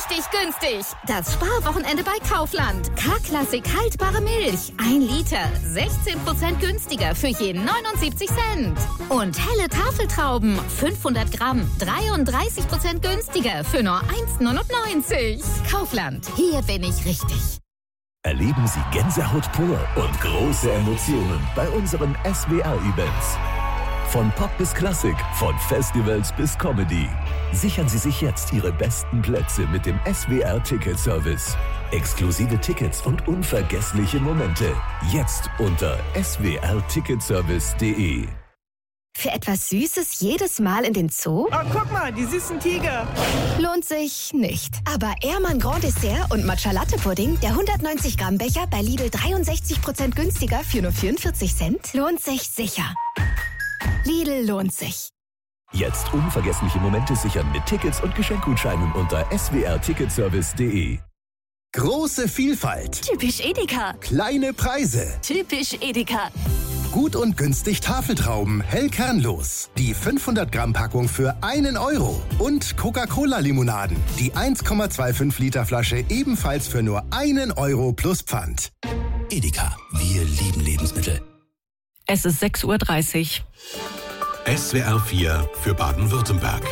richtig günstig. Das Sparwochenende bei Kaufland. K-Klassik haltbare Milch. 1 Liter. 16% günstiger für je 79 Cent. Und helle Tafeltrauben. 500 Gramm. 33% günstiger für nur 1,99. Kaufland. Hier bin ich richtig. Erleben Sie Gänsehaut pur und große Emotionen bei unseren SWR-Events. Von Pop bis Klassik, von Festivals bis Comedy. Sichern Sie sich jetzt Ihre besten Plätze mit dem SWR-Ticket-Service. Exklusive Tickets und unvergessliche Momente. Jetzt unter swrticketservice.de. Für etwas Süßes jedes Mal in den Zoo? Oh, guck mal, die süßen Tiger. Lohnt sich nicht. Aber Ehrmann Grand Dessert und Matcha Latte Pudding, der 190 Gramm Becher bei Lidl 63% günstiger für nur 44 Cent, lohnt sich sicher. Lidl lohnt sich. Jetzt unvergessliche Momente sichern mit Tickets und Geschenkgutscheinen unter swrticketservice.de. Große Vielfalt. Typisch Edeka. Kleine Preise. Typisch Edeka. Gut und günstig Tafeltrauben, hellkernlos. Die 500 Gramm Packung für 1 Euro. Und Coca-Cola-Limonaden. Die 1,25 Liter Flasche ebenfalls für nur 1 Euro plus Pfand. Edeka, wir lieben Lebensmittel. Es ist 6:30 Uhr. SWR 4 für Baden-Württemberg.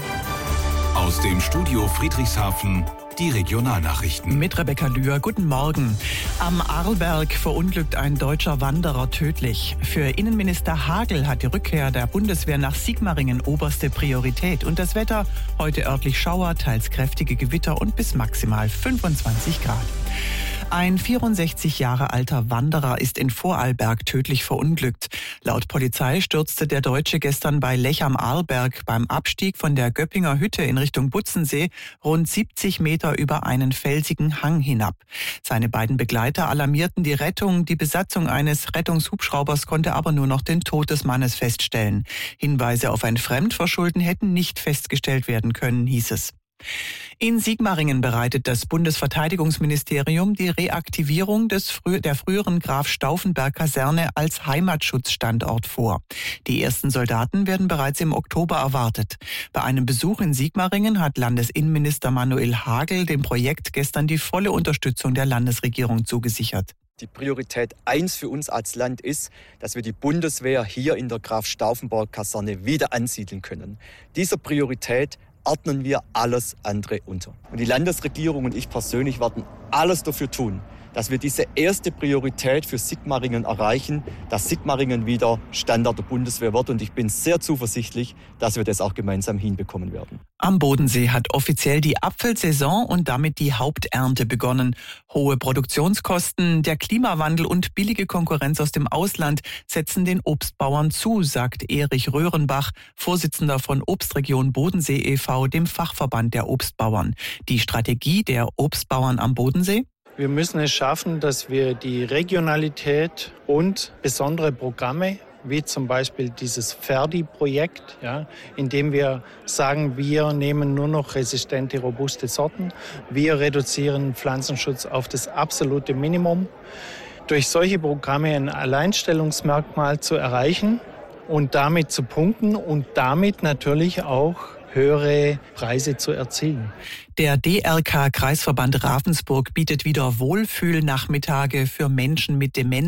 Aus dem Studio Friedrichshafen die Regionalnachrichten. Mit Rebecca Lühr, guten Morgen. Am Arlberg verunglückt ein deutscher Wanderer tödlich. Für Innenminister Hagel hat die Rückkehr der Bundeswehr nach Sigmaringen oberste Priorität. Und das Wetter, heute örtlich Schauer, teils kräftige Gewitter und bis maximal 25 Grad. Ein 64 Jahre alter Wanderer ist in Vorarlberg tödlich verunglückt. Laut Polizei stürzte der Deutsche gestern bei Lech am Arlberg beim Abstieg von der Göppinger Hütte in Richtung Butzensee rund 70 Meter über einen felsigen Hang hinab. Seine beiden Begleiter alarmierten die Rettung. Die Besatzung eines Rettungshubschraubers konnte aber nur noch den Tod des Mannes feststellen. Hinweise auf ein Fremdverschulden hätten nicht festgestellt werden können, hieß es. In Sigmaringen bereitet das Bundesverteidigungsministerium die Reaktivierung der früheren Graf-Stauffenberg-Kaserne als Heimatschutzstandort vor. Die ersten Soldaten werden bereits im Oktober erwartet. Bei einem Besuch in Sigmaringen hat Landesinnenminister Manuel Hagel dem Projekt gestern die volle Unterstützung der Landesregierung zugesichert. Die Priorität 1 für uns als Land ist, dass wir die Bundeswehr hier in der Graf-Stauffenberg-Kaserne wieder ansiedeln können. Dieser Priorität ordnen wir alles andere unter. Und die Landesregierung und ich persönlich werden alles dafür tun, dass wir diese erste Priorität für Sigmaringen erreichen, dass Sigmaringen wieder Standort der Bundeswehr wird. Und ich bin sehr zuversichtlich, dass wir das auch gemeinsam hinbekommen werden. Am Bodensee hat offiziell die Apfelsaison und damit die Haupternte begonnen. Hohe Produktionskosten, der Klimawandel und billige Konkurrenz aus dem Ausland setzen den Obstbauern zu, sagt Erich Röhrenbach, Vorsitzender von Obstregion Bodensee e.V., dem Fachverband der Obstbauern. Die Strategie der Obstbauern am Bodensee? Wir müssen es schaffen, dass wir die Regionalität und besondere Programme, wie zum Beispiel dieses Ferdi-Projekt, in dem wir sagen, wir nehmen nur noch resistente, robuste Sorten. Wir reduzieren Pflanzenschutz auf das absolute Minimum. Durch solche Programme ein Alleinstellungsmerkmal zu erreichen und damit zu punkten und damit natürlich auch höhere Preise zu erzielen. Der DRK-Kreisverband Ravensburg bietet wieder Wohlfühlnachmittage für Menschen mit Demenz